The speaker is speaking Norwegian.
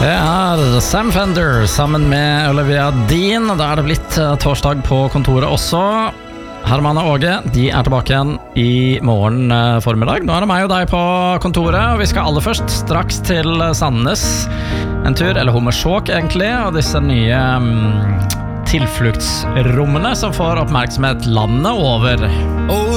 Det Sam Fender sammen med Olivia Dean. Da det blitt torsdag på kontoret også. Herman og Åge, de tilbake igjen i morgen formiddag. Nå det meg og deg på kontoret, og vi skal aller først straks til Sandnes en tur, eller Hommersåk egentlig, og disse nye tilfluktsrommene som får oppmerksomhet landet over.